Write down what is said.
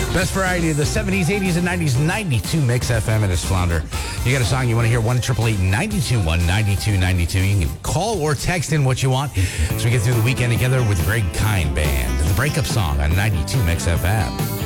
Best variety of the 70s, 80s, and 90s, 92 Mix FM. It is Flounder. You got a song you want to hear, 1-888-921-9292. You can call or text in what you want as we get through the weekend together with Greg Kine Band. The breakup song on 92 Mix FM.